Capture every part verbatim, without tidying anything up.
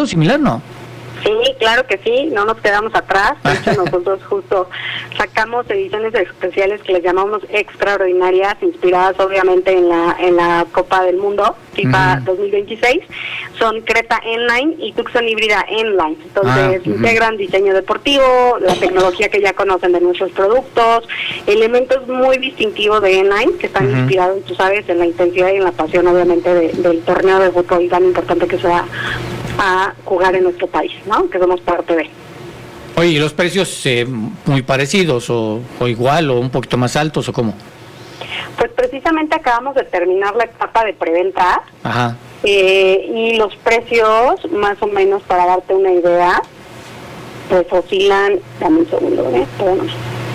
algo similar, ¿no? Sí, claro que sí, no nos quedamos atrás. De hecho, nosotros justo sacamos ediciones especiales que les llamamos extraordinarias, inspiradas obviamente en la en la Copa del Mundo FIFA uh-huh. dos mil veintiséis. Son Creta N-Line y Tucson híbrida N-Line. Entonces, ah, uh-huh. integran diseño deportivo, la tecnología que ya conocen de nuestros productos, elementos muy distintivos de N-Line que están uh-huh. inspirados, tú sabes, en la intensidad y en la pasión, obviamente, de, del torneo de fútbol tan importante que sea a jugar en nuestro país, ¿no? Que somos parte de. Oye, ¿y los precios eh, muy parecidos o, o igual o un poquito más altos o cómo? Pues precisamente acabamos de terminar la etapa de preventa. Ajá. Eh, y los precios, más o menos para darte una idea, pues oscilan, dame un segundo, ¿eh? Perdón.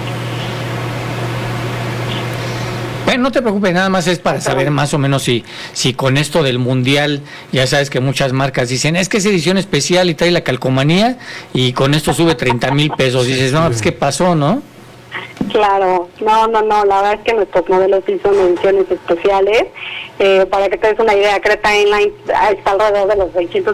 Bueno, no te preocupes, nada más es para saber más o menos si si con esto del mundial, ya sabes que muchas marcas dicen, es que es edición especial y trae la calcomanía y con esto sube treinta mil pesos. Dices, no, pues ¿qué pasó, no? Claro, no, no, no, la verdad es que nuestros modelos sí son ediciones especiales. Eh, para que te des una idea, Creta N-Line está alrededor de los seiscientos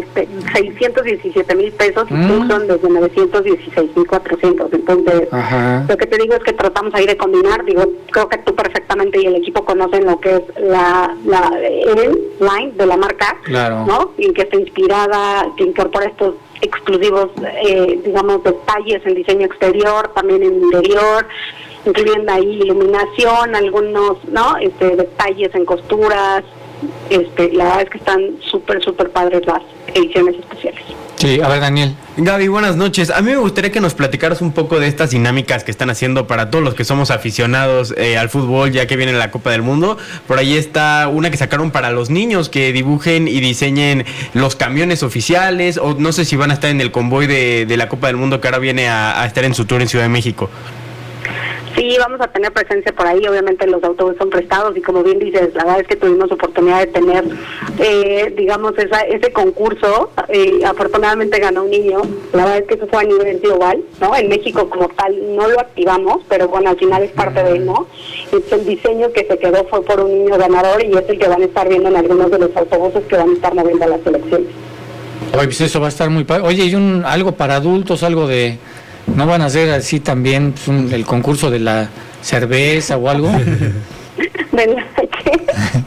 diecisiete mil pesos mm. y Tucson desde novecientos dieciséis mil cuatrocientos. Entonces, ajá. lo que te digo es que tratamos ahí de combinar. Digo, creo que tú perfectamente y el equipo conocen lo que es la, la N-Line de la marca, claro. ¿no? Y que está inspirada, que incorpora estos exclusivos, eh, digamos, detalles en diseño exterior, también en interior, incluyendo ahí iluminación, algunos, ¿no? Este, detalles en costuras. Este, la verdad es que están súper, súper padres las ediciones especiales. Sí, a ver, Daniel. Gaby, buenas noches. A mí me gustaría que nos platicaras un poco de estas dinámicas que están haciendo para todos los que somos aficionados eh, al fútbol, ya que viene la Copa del Mundo. Por ahí está una que sacaron para los niños, que dibujen y diseñen los camiones oficiales, o no sé si van a estar en el convoy de, de la Copa del Mundo que ahora viene a, a estar en su tour en Ciudad de México. Sí, vamos a tener presencia por ahí, obviamente los autobuses son prestados y como bien dices, la verdad es que tuvimos oportunidad de tener, eh, digamos, esa, ese concurso, eh, afortunadamente ganó un niño, la verdad es que eso fue a nivel global, ¿no? En México como tal no lo activamos, pero bueno, al final es parte de él, ¿no? Es el diseño que se quedó fue por un niño ganador y es el que van a estar viendo en algunos de los autobuses que van a estar moviendo a las selecciones. Oye, pues eso va a estar muy padre. Oye, ¿y un, algo para adultos, algo de... ¿No van a hacer así también pues, un, el concurso de la cerveza o algo? ¿De la qué?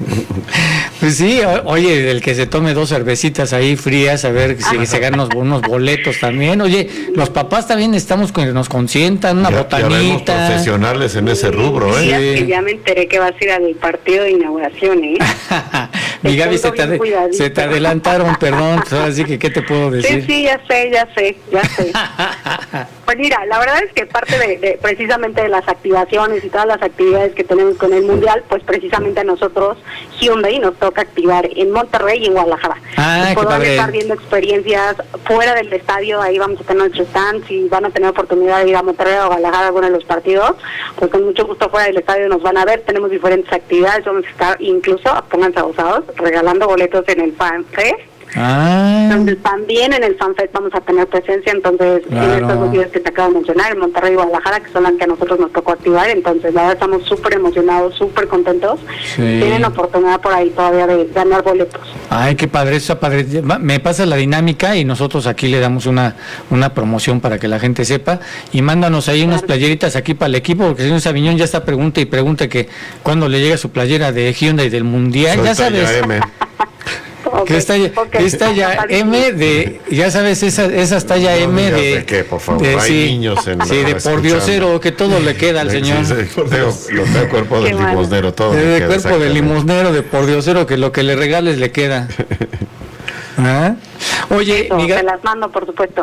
Pues sí, o, oye, el que se tome dos cervecitas ahí frías, a ver si se ganan unos, unos boletos también. Oye, los papás también estamos con que nos consientan, una ya, botanita. Ya profesionales en ese rubro, ¿eh? Ya, que ya me enteré que vas a ir al partido de inauguración, ¿eh? Mi Gaby, se te, se te adelantaron, perdón, pues ahora sí que, ¿qué te puedo decir? Sí, sí, ya sé, ya sé, ya sé. Pues mira, la verdad es que parte de, de precisamente de las activaciones y todas las actividades que tenemos con el Mundial, pues precisamente a nosotros, Hyundai, nos toca activar en Monterrey y en Guadalajara. Ah, podrán estar viendo experiencias fuera del estadio, ahí vamos a tener nuestro stand, si van a tener oportunidad de ir a Monterrey o a Guadalajara a alguno de los partidos, pues con mucho gusto fuera del estadio nos van a ver, tenemos diferentes actividades, vamos a estar incluso, pónganse abusados, regalando boletos en el FanFest. Ah. Entonces también en el FanFest vamos a tener presencia, entonces claro. en estos dos días que te acabo de mencionar, en Monterrey y Guadalajara, que son las que a nosotros nos tocó activar, entonces la verdad estamos súper emocionados, súper contentos, sí. Tienen oportunidad por ahí todavía de ganar boletos. Ay, qué padre, eso padre, me pasa la dinámica y nosotros aquí le damos una una promoción para que la gente sepa y mándanos ahí claro. unas playeritas aquí para el equipo, porque el señor Sabiñón ya está pregunta y pregunta que cuándo le llega su playera de Hyundai del Mundial, Soy ya sabes. Okay, que está ya, okay. está ya M de, ya sabes, esa, esa talla no, M de, de qué, por favor, de, hay sí, niños en sí, de por diosero, que todo le queda al señor. Sí, sí, lo tengo cuerpo del limosnero, todo. De cuerpo del limosnero, de por diosero, que lo que le regales le queda. ¿Ah? Oye, Eso, Miga... te las mando, por supuesto.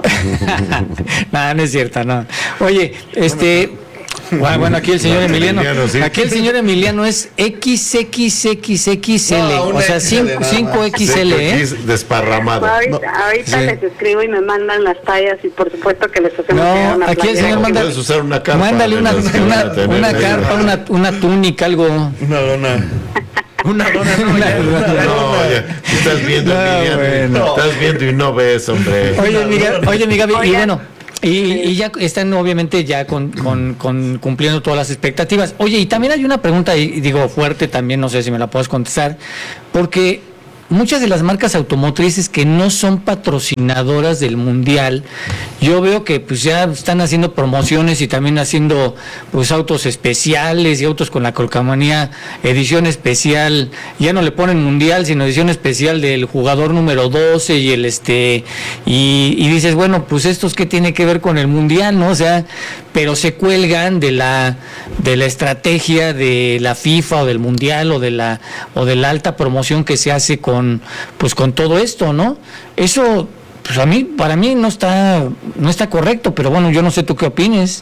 Nada, no es cierta, no. Oye, este... Bueno, bueno, aquí el señor Emiliano, Emiliano sí. Aquí el señor Emiliano es equis equis equis equis ele, no, o sea, cinco equis ele, ¿eh? Desparramado. Ahorita, no. ahorita sí. les escribo y me mandan las tallas y por supuesto que les hacemos no, una aquí playera. el señor manda, puedes usar una carpa, mándale una, una, una, una carpa, una, una túnica, algo. Una dona. Una dona, no, una, una, una, no, oye, estás viendo, no, Emiliano, bueno. Estás viendo y no ves, hombre. Oye, mi, oye, mi Gaby, y bueno. Y, y ya están obviamente ya con, con, con cumpliendo todas las expectativas. Oye, y también hay una pregunta, y digo fuerte también, no sé si me la puedes contestar, porque muchas de las marcas automotrices que no son patrocinadoras del mundial, yo veo que pues ya están haciendo promociones y también haciendo pues autos especiales y autos con la calcomanía, edición especial, ya no le ponen mundial sino edición especial del jugador número doce y el este y, y dices, bueno, pues estos qué tiene que ver con el mundial, ¿no? O sea, pero se cuelgan de la de la estrategia de la FIFA o del mundial o de la o de la alta promoción que se hace con pues con todo esto, ¿no? Eso pues a mí para mí no está no está correcto, pero bueno, yo no sé tú qué opines.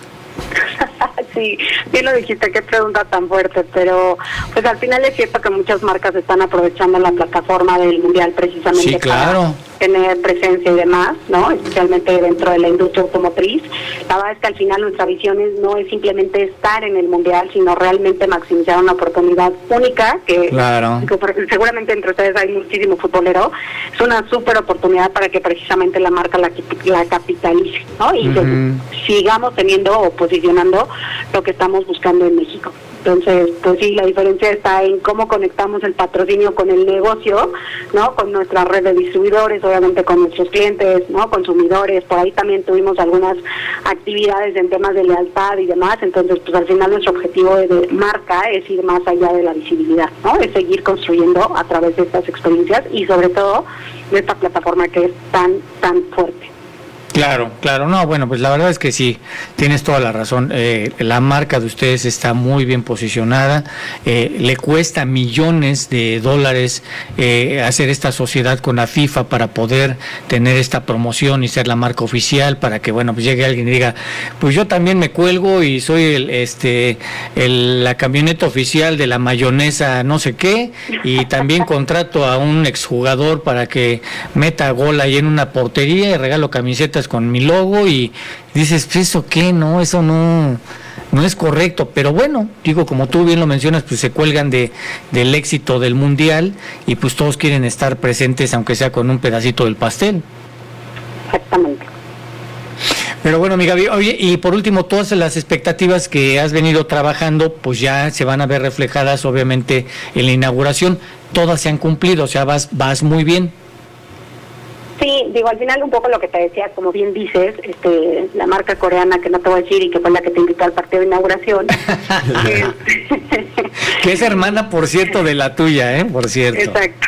Sí, bien lo dijiste, qué pregunta tan fuerte, pero pues al final es cierto que muchas marcas están aprovechando la plataforma del mundial precisamente sí, claro. para tener presencia y demás, ¿no? Especialmente dentro de la industria automotriz. La verdad es que al final nuestra visión es, no es simplemente estar en el mundial, sino realmente maximizar una oportunidad única que, claro. que seguramente entre ustedes hay muchísimo futbolero. Es una súper oportunidad para que precisamente la marca la, la capitalice, ¿no? Y uh-huh. que sigamos teniendo o posicionando lo que estamos buscando en México. Entonces, pues sí, la diferencia está en cómo conectamos el patrocinio con el negocio, ¿no? Con nuestra red de distribuidores, obviamente con nuestros clientes, ¿no? Consumidores. Por ahí también tuvimos algunas actividades en temas de lealtad y demás. Entonces, pues al final nuestro objetivo de, de marca es ir más allá de la visibilidad, ¿no? Es seguir construyendo a través de estas experiencias y sobre todo de esta plataforma que es tan, tan fuerte. Claro, claro, no, bueno, pues la verdad es que sí, tienes toda la razón, eh, la marca de ustedes está muy bien posicionada, eh, le cuesta millones de dólares eh, hacer esta sociedad con la FIFA para poder tener esta promoción y ser la marca oficial, para que, bueno, pues llegue alguien y diga, pues yo también me cuelgo y soy el, este, el, la camioneta oficial de la mayonesa no sé qué, y también contrato a un exjugador para que meta gol ahí en una portería y regalo camisetas con mi logo y dices, pues eso qué, no, eso no no es correcto, pero bueno, digo, como tú bien lo mencionas, pues se cuelgan de del éxito del mundial y pues todos quieren estar presentes aunque sea con un pedacito del pastel. Exactamente. Pero bueno, mi Gaby, oye, y por último, todas las expectativas que has venido trabajando, pues ya se van a ver reflejadas obviamente en la inauguración, todas se han cumplido, o sea, vas vas muy bien. Sí, digo, al final un poco lo que te decía, como bien dices, este, la marca coreana, que no te voy a decir, y que fue la que te invitó al partido de inauguración. es... que es hermana, por cierto, de la tuya, ¿eh? Por cierto. Exacto.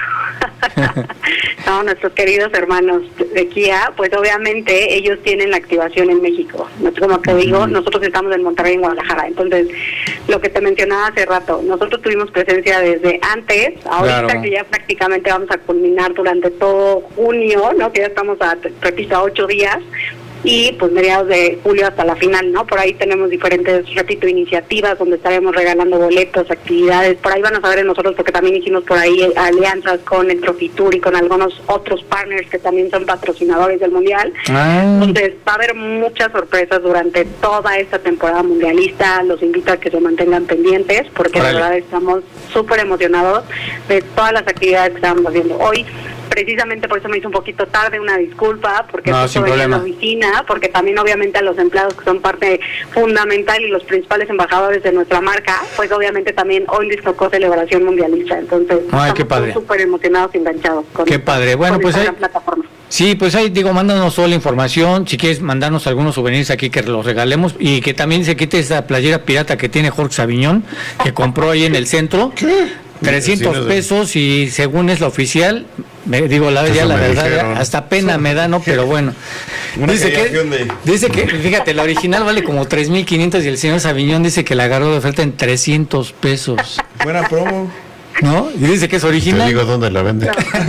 No, nuestros queridos hermanos de Kia, pues obviamente ellos tienen la activación en México. Como te digo, nosotros estamos en Monterrey, en Guadalajara. Entonces, lo que te mencionaba hace rato, nosotros tuvimos presencia desde antes, ahorita claro. que ya prácticamente vamos a culminar durante todo junio, ¿no? Que ya estamos a, repito, a ocho días. Y pues mediados de julio hasta la final, ¿no? Por ahí tenemos diferentes, repito, iniciativas donde estaremos regalando boletos, actividades. Por ahí van a saber de nosotros porque también hicimos por ahí alianzas con el Trophy Tour y con algunos otros partners que también son patrocinadores del Mundial. Ah. Entonces va a haber muchas sorpresas durante toda esta temporada mundialista. Los invito a que se mantengan pendientes porque Vale. la verdad estamos súper emocionados de todas las actividades que estamos haciendo hoy. Precisamente por eso me hizo un poquito tarde, una disculpa, porque no, estoy en la oficina, porque también obviamente a los empleados que son parte fundamental y los principales embajadores de nuestra marca, pues obviamente también hoy les tocó celebración mundialista, entonces Ay, estamos súper emocionados y enganchados con, qué padre. Bueno, con pues esta ahí, plataforma. Sí, pues ahí digo, mándanos toda la información, si quieres mandarnos algunos souvenirs aquí que los regalemos y que también se quite esa playera pirata que tiene Jorge Saviñón, que compró ahí en el centro. ¿Qué? trescientos pesos y según es la oficial, me digo la, ya la verdad, dijeron. Hasta pena me da, ¿no? Pero bueno. Dice que, de... dice que, fíjate, la original vale como tres mil quinientos y el señor Saviñón dice que la agarró de oferta en trescientos pesos. Buena promo. ¿No? Y dice que es original. Te digo dónde la vende.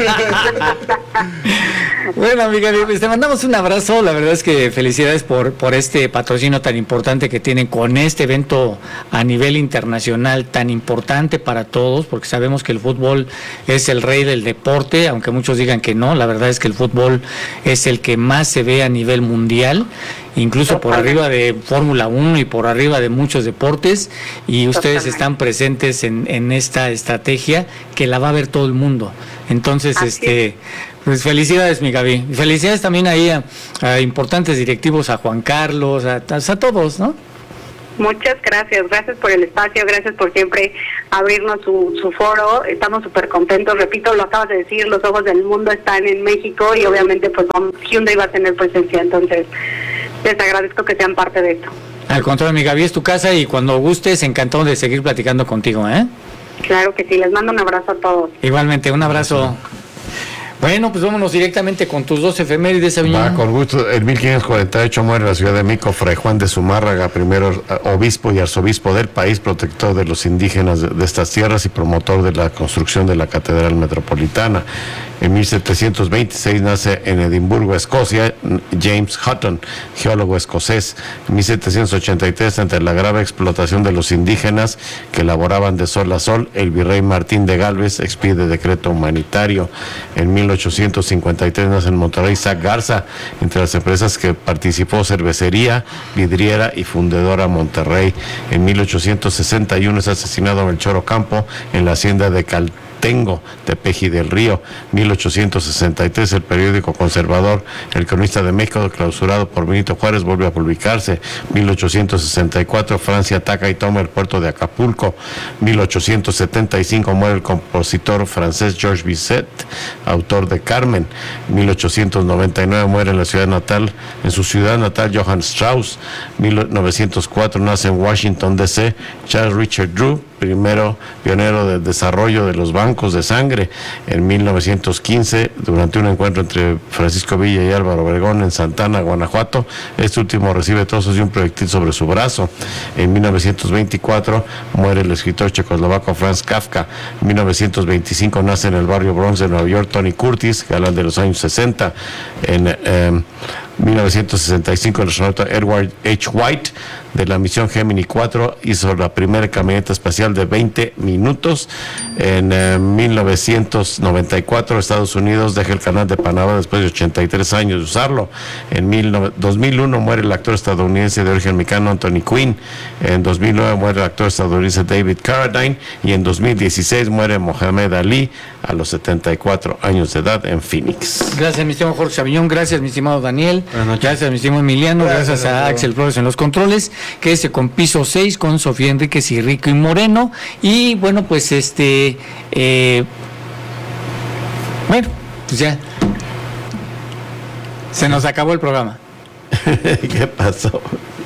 Bueno, amiga, pues te mandamos un abrazo. La verdad es que felicidades por, por este patrocinio tan importante que tienen con este evento a nivel internacional, tan importante para todos, porque sabemos que el fútbol es el rey del deporte, aunque muchos digan que no. La verdad es que el fútbol es el que más se ve a nivel mundial, incluso por arriba de Fórmula uno y por arriba de muchos deportes, y ustedes están presentes en, en esta estrategia que la va a ver todo el mundo. Entonces, Así este es. Pues felicidades, mi Gaby. Felicidades también ahí a, a importantes directivos, a Juan Carlos, a, a, a todos, ¿no? Muchas gracias, gracias por el espacio, gracias por siempre abrirnos su, su foro, estamos súper contentos, repito, lo acabas de decir, los ojos del mundo están en México y obviamente pues vamos, Hyundai va a tener presencia, entonces les agradezco que sean parte de esto. Al contrario, mi Gaby, es tu casa y cuando gustes, encantado de seguir platicando contigo, ¿eh? Claro que sí, les mando un abrazo a todos. Igualmente, un abrazo. Bueno, pues vámonos directamente con tus dos efemérides, Aviñón. Va, con gusto. En mil quinientos cuarenta y ocho muere en la Ciudad de México Fray Juan de Zumárraga, primero obispo y arzobispo del país, protector de los indígenas de, de estas tierras y promotor de la construcción de la Catedral Metropolitana. En mil setecientos veintiséis nace en Edimburgo, Escocia, James Hutton, geólogo escocés. En mil setecientos ochenta y tres, ante la grave explotación de los indígenas que laboraban de sol a sol, el virrey Martín de Gálvez expide decreto humanitario. En mil ochocientos cincuenta y tres nace en Monterrey Isaac Garza, entre las empresas que participó Cervecería, Vidriera y Fundedora Monterrey. En mil ochocientos sesenta y uno es asesinado Melchor Ocampo en la hacienda de Cal Tengo, Tepeji del Río. Mil ochocientos sesenta y tres, el periódico conservador El Cronista de México, clausurado por Benito Juárez, vuelve a publicarse. Mil ochocientos sesenta y cuatro, Francia ataca y toma el puerto de Acapulco. Mil ochocientos setenta y cinco, muere el compositor francés Georges Bizet, autor de Carmen. Mil ochocientos noventa y nueve, muere en la ciudad natal, en su ciudad natal, Johann Strauss. Mil novecientos cuatro, nace en Washington, D C, Charles Richard Drew, primero pionero del desarrollo de los bancos de sangre. En mil novecientos quince, durante un encuentro entre Francisco Villa y Álvaro Obregón en Santana, Guanajuato, este último recibe trozos de un proyectil sobre su brazo. En mil novecientos veinticuatro muere el escritor checoslovaco Franz Kafka. En mil novecientos veinticinco nace en el barrio Bronx de Nueva York Tony Curtis, galán de los años sesenta. En eh, mil novecientos sesenta y cinco, el astronauta Edward H. White de la misión Gemini cuatro hizo la primera camioneta espacial de veinte minutos. En eh, mil novecientos noventa y cuatro, Estados Unidos deja el canal de Panamá después de ochenta y tres años de usarlo. En dos mil uno muere el actor estadounidense de origen mexicano Anthony Quinn. En dos mil nueve muere el actor estadounidense David Carradine. Y en dos mil dieciséis muere Mohamed Ali a los setenta y cuatro años de edad en Phoenix. Gracias, mi estimado Jorge Aviñón. Gracias, mi estimado Daniel. Gracias, mi estimado Emiliano. Gracias, gracias a Axel Flores en los controles. Quédese con Piso seis con Sofía Enríquez y Rico y Moreno. Y bueno, pues este... Eh, bueno, pues ya. Se nos acabó el programa. ¿Qué pasó?